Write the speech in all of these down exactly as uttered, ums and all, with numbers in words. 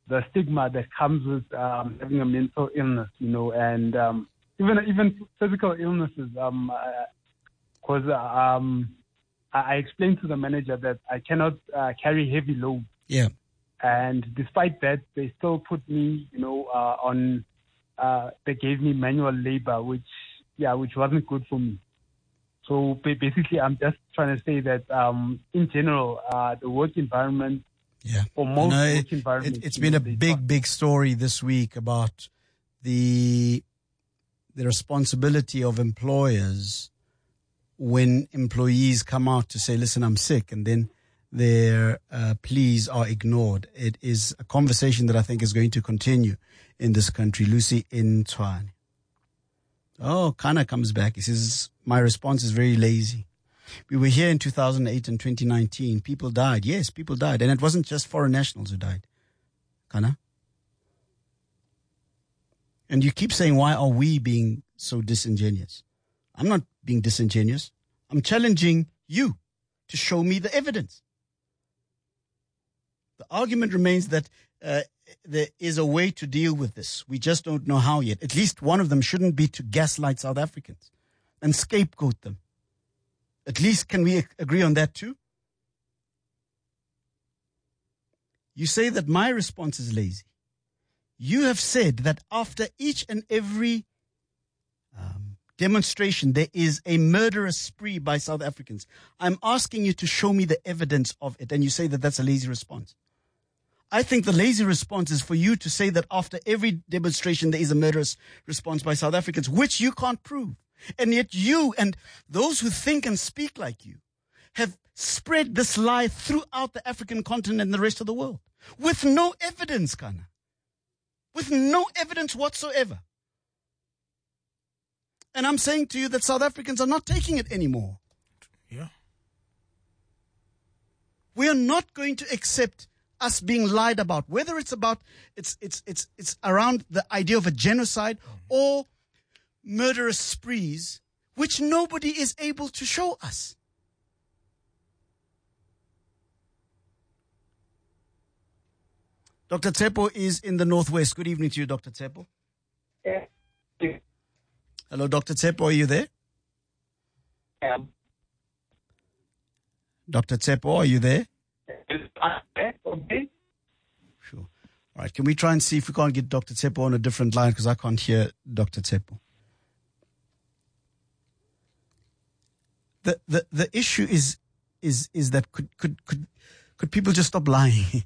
the stigma that comes with um, having a mental illness, you know, and um, even even physical illnesses. Um, because um, I, I explained to the manager that I cannot uh, carry heavy loads. Yeah. And despite that, they still put me, you know, uh, on. Uh, they gave me manual labor, which yeah, which wasn't good for me. So basically, I'm just trying to say that um, in general, uh, the work environment. Yeah. For most no, work it, environments, it, it's been a big, talk. big story this week about the the responsibility of employers when employees come out to say, listen, I'm sick, and then their uh, pleas are ignored. It is a conversation that I think is going to continue in this country. Lucy in Tshwane. Oh, Kana comes back. He says, my response is very lazy. We were here in two thousand eight and twenty nineteen. People died. Yes, people died. And it wasn't just foreign nationals who died. Kana? And you keep saying, why are we being so disingenuous? I'm not being disingenuous. I'm challenging you to show me the evidence. The argument remains that uh, there is a way to deal with this. We just don't know how yet. At least one of them shouldn't be to gaslight South Africans and scapegoat them. At least can we agree on that too? You say that my response is lazy. You have said that after each and every um, demonstration, there is a murderous spree by South Africans. I'm asking you to show me the evidence of it, and you say that that's a lazy response. I think the lazy response is for you to say that after every demonstration, there is a murderous response by South Africans, which you can't prove. And yet you and those who think and speak like you have spread this lie throughout the African continent and the rest of the world with no evidence, Kana. With no evidence whatsoever. And I'm saying to you that South Africans are not taking it anymore. Yeah. We are not going to accept us being lied about, whether it's about, it's, it's, it's, it's around the idea of a genocide or murderous sprees, which nobody is able to show us. Doctor Tsepo is in the Northwest. Good evening to you, Doctor Tsepo. Yeah. Hello, Doctor Tsepo, are you there? Yeah. Doctor Tsepo, are you there? Okay. Sure. All right, can we try and see if we can't get Doctor Tsepo on a different line, because I can't hear Doctor Tsepo. The, the the issue is is is that could could could could people just stop lying?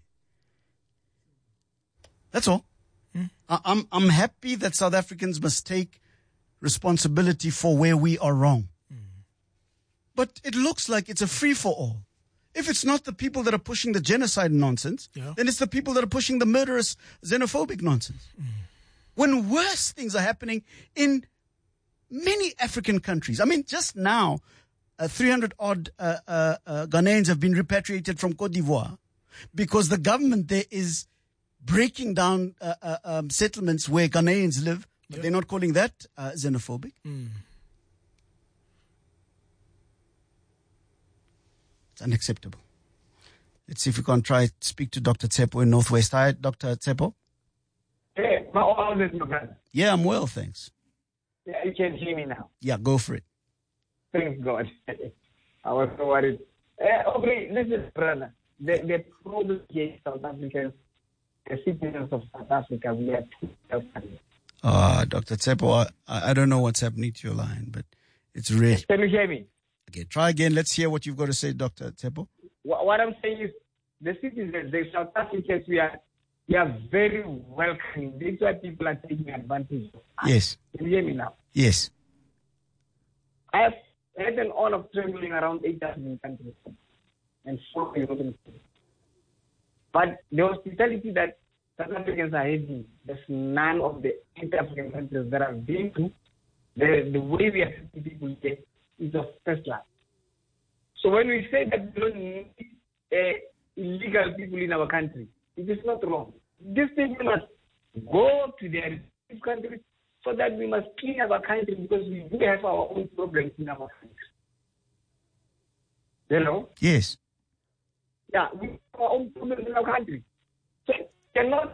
That's all. Hmm. I, I'm I'm happy that South Africans must take responsibility for where we are wrong. Hmm. But it looks like it's a free for all. If it's not the people that are pushing the genocide nonsense, Yeah. then it's the people that are pushing the murderous, xenophobic nonsense. Hmm. When worse things are happening in many African countries. I mean, just now, uh, three hundred odd uh, uh, uh, Ghanaians have been repatriated from Cote d'Ivoire because the government there is breaking down uh, uh, um, settlements where Ghanaians live, but Yeah. they're not calling that uh, xenophobic. Hmm. It's unacceptable. Let's see if we can try to speak to Doctor Tsepo in Northwest. Hi, Doctor Tsepo. Hey, my all is my brother. Yeah, I'm well, thanks. Yeah, you can hear me now. Yeah, go for it. Thank God. I was so worried. Uh, okay, listen, brother. The, the problem here in South Africans, the citizens of South Africa, we are too self-centered. Uh, Doctor Tsepo, I, I don't know what's happening to your line, but it's really... Can you hear me? Okay, try again. Let's hear what you've got to say, Doctor Tsepo. What, what I'm saying is, the citizens, the South Africans, we are, we are very welcoming. These are people are taking advantage of us. Yes. Can you hear me now? Yes. I have had an honor of traveling around eight thousand countries and four European countries. But the hospitality that South Africans are having, there's none of the eight African countries that I've been to. The, the way we are treating people here is of first class. So when we say that we don't need uh, illegal people in our country, it is not wrong. These people must go to their respective countries so that we must clean our country, because we do have our own problems in our country. Hello? Yes. Yeah, we have our own problems in our country. So cannot